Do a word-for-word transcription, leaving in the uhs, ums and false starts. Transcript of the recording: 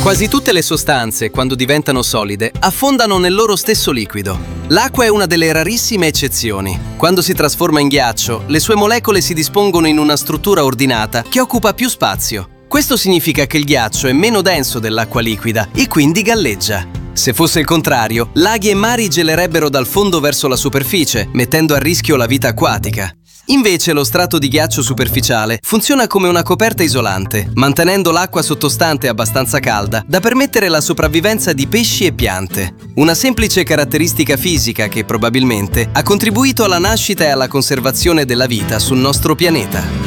Quasi tutte le sostanze, quando diventano solide, affondano nel loro stesso liquido. L'acqua è una delle rarissime eccezioni. Quando si trasforma in ghiaccio, le sue molecole si dispongono in una struttura ordinata che occupa più spazio. Questo significa che il ghiaccio è meno denso dell'acqua liquida e quindi galleggia. Se fosse il contrario, laghi e mari gelerebbero dal fondo verso la superficie, mettendo a rischio la vita acquatica. Invece lo strato di ghiaccio superficiale funziona come una coperta isolante, mantenendo l'acqua sottostante abbastanza calda da permettere la sopravvivenza di pesci e piante. Una semplice caratteristica fisica che probabilmente ha contribuito alla nascita e alla conservazione della vita sul nostro pianeta.